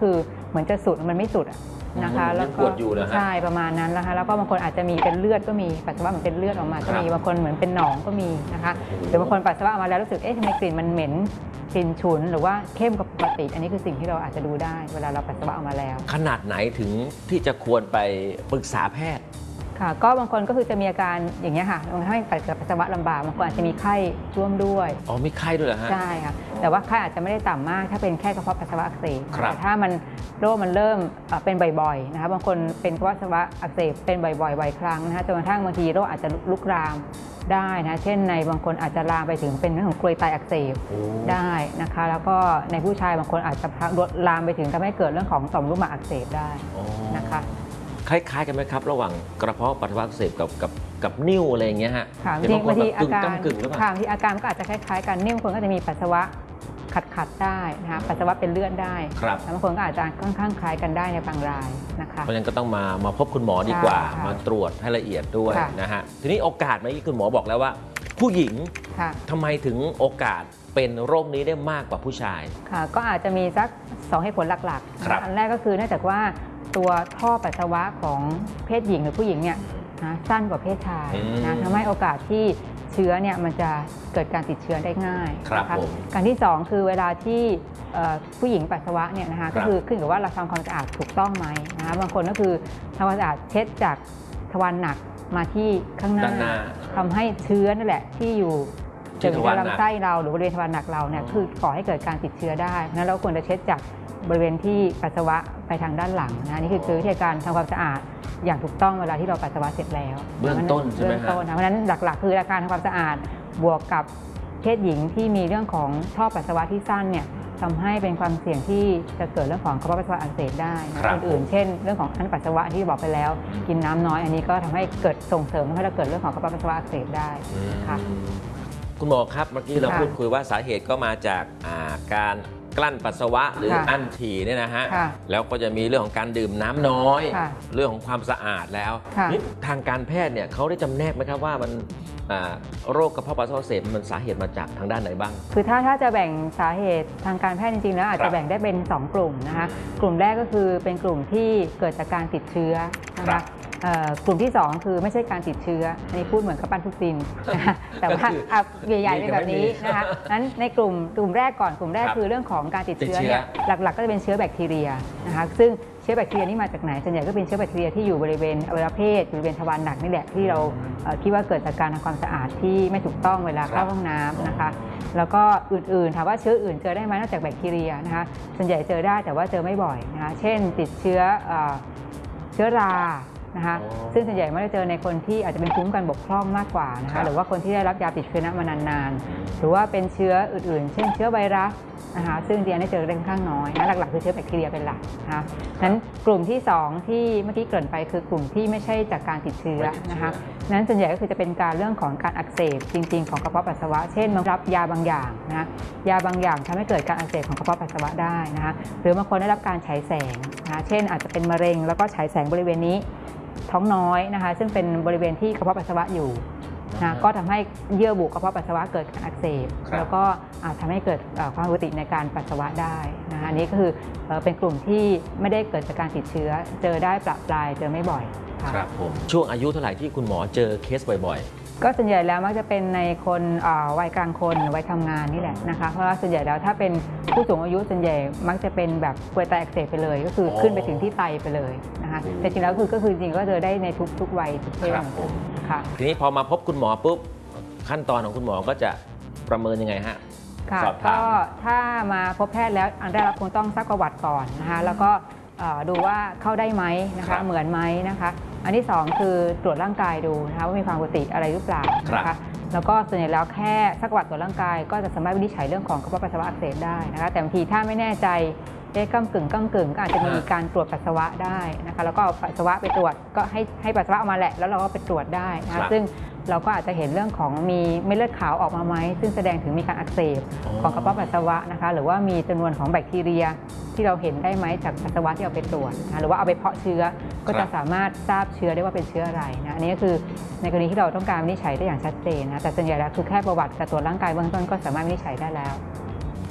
คือเหมือนจะสุดมันไม่สุดนะคะแล้วก็ใช่ประมาณนั้นนะคะแล้วก็บางคนอาจจะมีเป็นเลือดก็มีปัสสาวะเหมือนเป็นเลือดออกมาก็มีบางคนเหมือนเป็นหนองก็มีนะคะหรือบางคนปัสสาวะออกมาแล้วรู้สึกทำไมกลิ่นมันเหม็นกลิ่นฉุนหรือว่าเข้มกว่าปกติอันนี้คือสิ่งที่เราอาจจะดูได้เวลาเราปัสสาวะออกมาแล้วขนาดไหนถึงที่จะควรไปปรึกษาแพทย์ค่ะก็บางคนก็คือจะมีอาการอย่างนี้ค่ะบางคนให้ปัสสาวะลำบากบางคนอาจจะมีไข้ร่วมด้วยอ๋อมีไข้ด้วยเหรอฮะใช่ค่ะแต่ว่าไข้อาจจะไม่ได้ต่ำมากถ้าเป็นแค่กระเพาะปัสสาวะอักเสบแต่ถ้ามันโรคมันเริ่มเป็นบ่อยๆนะคะบางคนเป็นกระเพาะปัสสาวะอักเสบเป็นบ่อยๆครั้งนะคะจนกระทั่งบางทีโรคอาจจะลุกลามได้นะเช่นในบางคนอาจจะลามไปถึงเป็นเรื่องของกรวยไตอักเสบได้นะคะแล้วก็ในผู้ชายบางคนอาจจะลามไปถึงทำให้เกิดเรื่องของต่อมลูกหมากอักเสบได้นะคะคล้ายๆกันไหมครับระหว่างกระเพาะปัสสาวะอักเสบกับนิ่วอะไรอย่างเงี้ยฮะจริงบางทีอาการที่อาการก็อาจจะคล้ายๆกันนิ่วคนก็จะมีปัสสาวะขัดได้นะคะปัสสาวะเป็นเลือดได้บางคนก็อาจจะค่อนข้างคล้ายกันได้ในบางรายนะคะเพราะฉะนั้นก็ต้องมาพบคุณหมอดีกว่ามาตรวจให้ละเอียดด้วยนะฮะทีนี้โอกาสเมื่อกี้คุณหมอบอกแล้วว่าผู้หญิงทำไมถึงโอกาสเป็นโรคนี้ได้มากกว่าผู้ชายค่ะก็อาจจะมีสัก2เหตุผลหลักๆอันแรกก็คือเนื่องจากว่าตัวท่อปัสสาวะของเพศหญิงหรือผู้หญิงเนี่ยสั้นกว่าเพศชายนะทำให้โอกาสที่เชื้อเนี่ยมันจะเกิดการติดเชื้อได้ง่ายนะคะการที่2คือเวลาที่ผู้หญิงปัสสาวะเนี่ยนะคะก็คือขึ้นกับว่าเราทำความสะอาดถูกต้องไหมนะคะบางคนก็คือทำความสะอาดเช็ดจากทวารหนักมาที่ข้างหน้าทำให้เชื้อนั่นแหละที่อยู่ถึงลำไส้เราหรือบริเวณทวารหนักเราเนี่ยคือก่อให้เกิดการติดเชื้อได้นั้นเราควรจะเช็ดจากบริเวณที่ปัสสาวะไปทางด้านหลังนะนี่คือวิธีการทำความสะอาดอย่างถูกต้องเวลาที่เราปัสสาวะเสร็จแล้วเบื้องต้นใช่ไหมครับเพราะฉะนั้นหลักๆคือการทำความสะอาดบวกกับเพศหญิงที่มีเรื่องของท่อปัสสาวะที่สั้นเนี่ยทำให้เป็นความเสี่ยงที่จะเกิดเรื่องของกระเพาะปัสสาวะอักเสบได้อื่นๆเช่นเรื่องของอั้นปัสสาวะที่บอกไปแล้วกินน้ำน้อยอันนี้ก็ทำให้เกิดส่งเสริมให้เราเกิดเรื่องของกระเพาะปัสสาวะอักเสบได้ค่ะคุณหมอครับเมื่อกี้เราพูดคุยว่าสาเหตุก็มาจากการกลั้นปัสสาวะหรืออั้นฉี่เนี่ยนะฮะแล้วก็จะมีเรื่องของการดื่มน้ำน้อยเรื่องของความสะอาดแล้วนี่ทางการแพทย์เนี่ยเขาได้จำแนกไหมครับว่ามันโรคกระเพาะปัสสาวะอักเสบมันสาเหตุมาจากทางด้านไหนบ้างคือถ้าจะแบ่งสาเหตุทางการแพทย์จริงๆแล้วอาจจะแบ่งได้เป็น2กลุ่มนะคะกลุ่มแรกก็คือเป็นกลุ่มที่เกิดจากการติดเชื้อนะคะกลุ่มที่2คือไม่ใช่การติดเชื้ออันนี้พูดเหมือนกับปั้นทุกซินนะคะแต่ว่าใหญ่ๆเป็นแบบนี้นะคะนั้นในกลุ่มแรกก่อนกลุ่มแรกคือเรื่องของการติดเชื้อเนี่ยหลักๆก็จะเป็นเชื้อแบคทีเรียนะคะซึ่งเชื้อแบคทีเรียนี่มาจากไหนส่วนใหญ่ก็เป็นเชื้อแบคทีเรียที่อยู่บริเวณอวัยวะเพศบริเวณทวารหนักนี่แหละที่เราคิดว่าเกิดจากการทำความสะอาดที่ไม่ถูกต้องเวลาเข้าห้องน้ำนะคะแล้วก็อื่นๆถามว่าเชื้ออื่นเจอได้ไหมนอกจากแบคทีเรียนะคะส่วนใหญ่เจอได้แต่ว่าเจอไม่บ่อยนะคะเช่นติดเชื้อรานะคะซึ่งส่วนใหญ่ไม่ได้เจอในคนที่อาจจะเป็นภูมิคุ้มกันบกพร่องมากกว่านะคะหรือว่าคนที่ได้รับยาติดเชื้อมานานๆหรือว่าเป็นเชื้ออื่นๆเช่นเชื้อไวรัสนะคะซึ่งจริงๆได้เจอได้ค่อนข้างน้อยนะหลักๆคือเชื้อแบคทีเรียเป็นหลักนะคะนั้นกลุ่มที่2ที่เมื่อกี้เกริ่นไปคือกลุ่มที่ไม่ใช่จากการติดเชื้อนะคะนั้นส่วนใหญ่ก็คือจะเป็นการเรื่องของการอักเสบจริงๆของกระเพาะปัสสาวะเช่นรับยาบางอย่างนะยาบางอย่างทำให้เกิดการอักเสบของกระเพาะปัสสาวะได้นะคะหรือบางคนได้รับการฉายแสงนะเช่นอาจจะเป็นมะเร็งแล้วก็ฉายแสงบริเวณนี้ท้องน้อยนะคะซึ่งเป็นบริเวณที่กระเพาะปัสสาวะอยู่นะก็ทำให้เยื่อบุกระเพาะปัสสาวะเกิดการอักเสบแล้วก็อาจทำให้เกิดความผิดปกติในการปัสสาวะได้นะคะอันนี้ก็คือเป็นกลุ่มที่ไม่ได้เกิดจากการติดเชื้อเจอได้ประปรายเจอไม่บ่อยครับผมช่วงอายุเท่าไหร่ที่คุณหมอเจอเคสบ่อยๆก็ส่วนใหญ่แล้วมักจะเป็นในคนวัยกลางคนวัยทำงานนี่แหละนะคะเพราะว่าส่วนใหญ่แล้วถ้าเป็นผู้สูงอายุส่วนใหญ่มักจะเป็นแบบกรวยไตอักเสบไปเลยก็คือขึ้นไปถึงที่ไตไปเลยนะคะแต่จริงแล้วก็คือจริงก็เจอได้ในทุกวัยทุกเพศค่ะทีนี้พอมาพบคุณหมอปุ๊บขั้นตอนของคุณหมอก็จะประเมินยังไงฮะค่ะก็ถ้ามาพบแพทย์แล้วอันแรกเราคงต้องซักประวัติก่อนนะคะแล้วก็ดูว่าเข้าได้ไหมนะคะเหมือนไหมนะคะอันที่2คือตรวจร่างกายดูนะคะว่ามีความปกติอะไรหรือเปล่านะคะแล้วก็ส่วนใหญ่แล้วแค่ซักประวัติตรวจร่างกายก็จะสามารถวินิจฉัยเรื่องของกระเพาะปัสสาวะอักเสบได้นะคะแต่บางทีถ้าไม่แน่ใจก้ำกึ่งก็อาจจะมีการตรวจปัสสาวะได้นะคะแล้วก็เอาปัสสาวะไปตรวจก็ให้ปัสสาวะออกมาแหละแล้วเราก็ไปตรวจได้นะคะซึ่งเราก็อาจจะเห็นเรื่องของมีเม็ดเลือดขาวออกมาไหมซึ่งแสดงถึงมีการอักเสบของกระเพาะปัสสาวะนะคะหรือว่ามีจำนวนของแบคทีเรียที่เราเห็นได้ไหมจากปัสสาวะที่เอาไปตรวจนะหรือว่าเอาไปเพาะเชื้อก็จะสามารถทราบเชื้อได้ว่าเป็นเชื้ออะไรนะอันนี้ก็คือในกรณีที่เราต้องการวินิจฉัยได้อย่างชัดเจนนะแต่ส่วนใหญ่แล้วคือแค่ประวัติการตรวจร่างกายเบื้องต้นก็สามารถวินิจฉัยได้แล้ว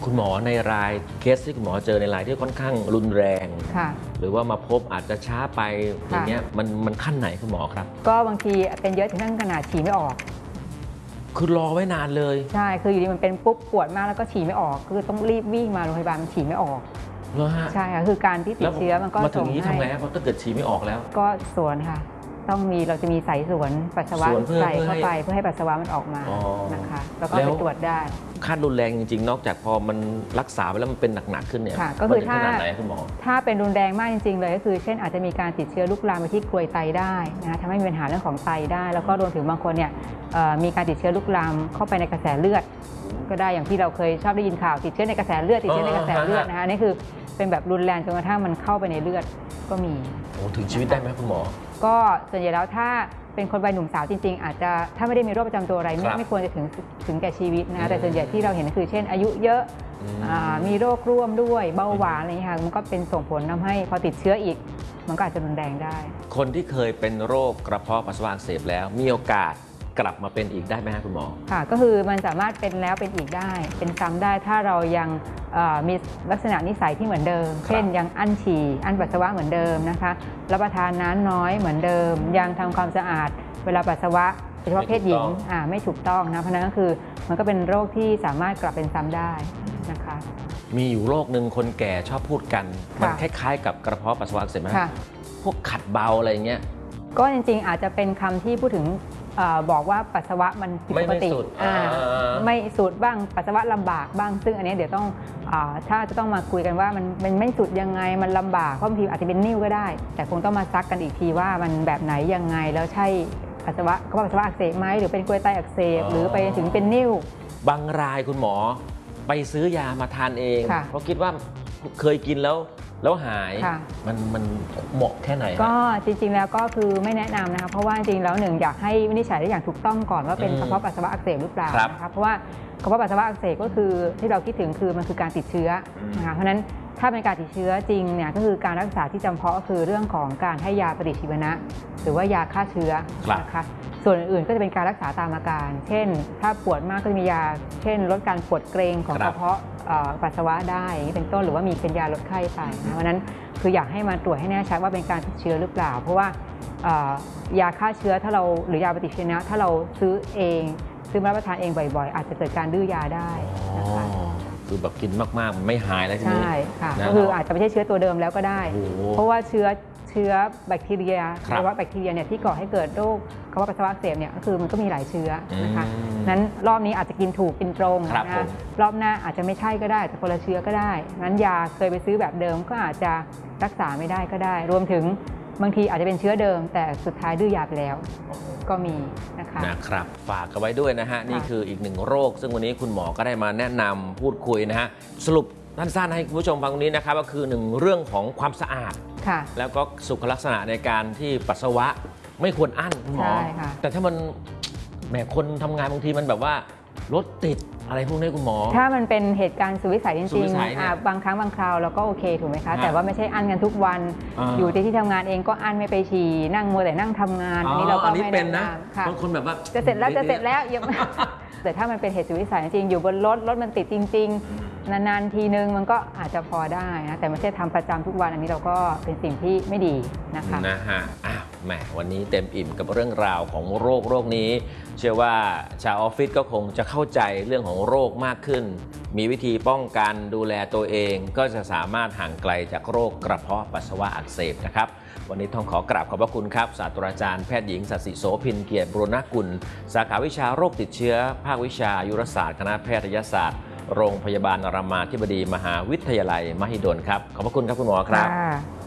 คุณหมอในรายเคสที่คุณหมอเจอในรายที่ค่อนข้างรุนแรงหรือว่ามาพบอาจจะช้าไปอย่างเงี้ยมันขั้นไหนคุณหมอครับก็บางทีเป็นเยอะถึงขั้นขนาดฉี่ไม่ออกคือรอไว้นานเลยใช่คืออยู่ดีมันเป็นปุ๊บปวดมากแล้วก็ฉี่ไม่ออกคือต้องรีบวิ่งมาโรงพยาบาลฉี่ไม่ออกเหรอฮะใช่ค่ะคือการที่ติดเชื้อมันก็มาถึงนี้ทำไงเพราะถ้าเกิดฉี่ไม่ออกแล้วก็สวนค่ะเราจะมีสายสวนปัสสาวะใส่เข้าไปเพื่อให้ปัสสาวะมันออกมานะคะแล้วก็ไปตรวจได้ขั้นรุนแรงจริงๆนอกจากพอมันรักษาไปแล้วมันเป็นหนักๆขึ้นเนี่ยก็คือถ้าไหนคุณหมอถ้าเป็นรุนแรงมากจริงๆเลยก็คือเช่นอาจจะมีการติดเชื้อลุกลามไปที่กรวยไตได้นะทำให้มีปัญหาเรื่องของไตได้แล้วก็รวมถึงบางคนเนี่ยมีการติดเชื้อลุกลามเข้าไปในกระแสเลือดก็ได้อย่างที่เราเคยชอบได้ยินข่าวติดเชื้อในกระแสเลือดติดเชื้อในกระแสเลือดนะคะนี่คือเป็นแบบรุนแรงจนกระทั่งมันเข้าไปในเลือดก็มีถึงชีวิตได้ไหมคุณหมอก็ส่วนใหญ่แล้วถ้าเป็นคนวัยหนุ่มสาวจริงๆอาจจะถ้าไม่ได้มีโรคประจำตัวอะไรไม่ควรจะถึงแก่ชีวิตนะแต่ส่วนใหญ่ที่เราเห็นคือเช่นอายุเยอะมีโรคร่วมด้วยเบาหวานอะไรอย่างเงี้ยค่ะมันก็เป็นส่งผลทำให้พอติดเชื้ออีกมันก็อาจจะรุนแรงได้คนที่เคยเป็นโรคกระเพาะปัสสาวะอักเสบแล้วมีโอกาสกลับมาเป็นอีกได้ไหมครับคุณหมอค่ะก็คือมันสามารถเป็นแล้วเป็นอีกได้เป็นซ้ำได้ถ้าเรายังมีลักษณะนิสัยที่เหมือนเดิมเช่นยังอั้นฉี่อั้นปัสสาวะเหมือนเดิมนะคะรับประทานน้ำน้อยเหมือนเดิมยังทำความสะอาดเวลาปัสสาวะโดยเฉพาะเพศหญิงไม่ถูกต้องนะเพราะนั้นก็คือมันก็เป็นโรคที่สามารถกลับเป็นซ้ำได้นะคะมีอยู่โรคหนึ่งคนแก่ชอบพูดกันมันคล้ายๆกับกระเพาะปัสสาวะอักเสบไหมพวกขัดเบาอะไรเงี้ยก็จริงๆอาจจะเป็นคำที่พูดถึงบอกว่าปัสสาวะมันผิดปกติไม่สูดบ้างปัสสาวะลำบากบ้างซึ่งอันนี้เดี๋ยวต้องถ้าจะต้องมาคุยกันว่ามันไม่สุดยังไงมันลำบากเพราะบางทีอาจจะเป็นนิ่วก็ได้แต่คงต้องมาซักกันอีกทีว่ามันแบบไหนยังไงแล้วใช่ปัสสาวะอักเสบไหมหรือเป็นกรวยไตอักเสบหรือไปถึงเป็นนิ่วบางรายคุณหมอไปซื้อยามาทานเองเพราะคิดว่าเคยกินแล้วหายมันเหมาะแค่ไหนก็จริงๆแล้วก็คือไม่แนะนำนะคะเพราะว่าจริงๆแล้วหนึ่งอยากให้วินิจฉัยได้อย่างถูกต้องก่อนว่าเป็นกระเพาะปัสสาวะอักเสบหรือเปล่านะคะเพราะว่ากระเพาะปัสสาวะอักเสบก็คือที่เราคิดถึงคือมันคือการติดเชื้อนะคะเพราะฉะนั้นถ้าเป็นการติดเชื้อจริงเนี่ยก็คือการรักษาที่จำเพาะก็คือเรื่องของการให้ยาปฏิชีวนะหรือว่ายาฆ่าเชื้อนะคะส่วนอื่นๆก็จะเป็นการรักษาตามอาการเช่นถ้าปวดมากก็จะมียาเช่นลดการปวดเกร็งของกระเพาะปัสสาวะได้เป็นต้นหรือว่ามีเป็นยาลดไข้ไปนะเพราะนั้นคืออยากให้มาตรวจให้แน่ชัดว่าเป็นการติดเชื้อหรือเปล่าเพราะว่ายาฆ่าเชื้อถ้าเราหรือยาปฏิชีวนะถ้าเราซื้อมารับประทานเองบ่อยๆอาจจะเกิดการดื้อยาได้นะคะคือแบบกินมากๆไม่หายแล้วใช่ค่ะก็คืออาจจะไม่ใช่เชื้อตัวเดิมแล้วก็ได้เพราะว่าเชื้อแบคทีเรียหรือว่าแบคทีเรียเนี่ยที่ก่อให้เกิดโรคกระเพาะปัสสาวะอักเสบเนี่ยก็คือมันก็มีหลายเชื้อนะคะนั้นรอบนี้อาจจะกินถูกกินตรงนะรอบหน้าอาจจะไม่ใช่ก็ได้แต่คนละเชื้อก็ได้นั้นยาเคยไปซื้อแบบเดิมก็อาจจะรักษาไม่ได้ก็ได้รวมถึงบางทีอาจจะเป็นเชื้อเดิมแต่สุดท้ายดื้อยาไปแล้วก็มีนะครับฝากกันไว้ด้วยนะฮะนี่คืออีกหนึ่งโรคซึ่งวันนี้คุณหมอก็ได้มาแนะนำพูดคุยนะฮะสรุปสั้นๆให้คุณผู้ชมฟังตรงนี้นะครับก็คือ1เรื่องของความสะอาดแล้วก็สุขลักษณะในการที่ปัสสาวะไม่ควรอั้นคุณหมอแต่ถ้ามันแหมคนทำงานบางทีมันแบบว่ารถติดอะไรพวกนี้คุณหมอถ้ามันเป็นเหตุการณ์สุดวิสัยจริงๆบางครั้งบางคราวเราก็โอเคถูกไหมคะแต่ว่าไม่ใช่อั้นกันทุกวันอยู่ที่ทำงานเองก็อั้นไม่ไปฉี่นั่งมัวแต่นั่งทำงานอันนี้เราก็ไม่เป็นนะบางคนแบบว่าจะเสร็จแล้วยังแต่ถ้ามันเป็นเหตุสุดวิสัยจริงอยู่บนรถมันติดจริงๆนานๆทีนึงมันก็อาจจะพอได้นะแต่ไม่ใช่ทำประจำทุกวันอันนี้เราก็เป็นสิ่งที่ไม่ดีนะคะแหมวันนี้เต็มอิ่มกับเรื่องราวของโรคนี้เชื่อว่าชาวออฟฟิศก็คงจะเข้าใจเรื่องของโรคมากขึ้นมีวิธีป้องกันดูแลตัวเองก็จะสามารถห่างไกลจากโรคกระเพาะปัสสาวะอักเสบนะครับวันนี้ต้องขอกราบขอบพระคุณครับศาสตราจารย์แพทย์หญิงศศิโสภินเกียรติบุรณกุลสาขาวิชาโรคติดเชื้อภาควิชาอายุรศาสตร์คณะแพทยศาสตร์โรงพยาบาลรามาธิบดีมหาวิทยาลัยมหิดลครับขอบพระคุณครับคุณหมอครับ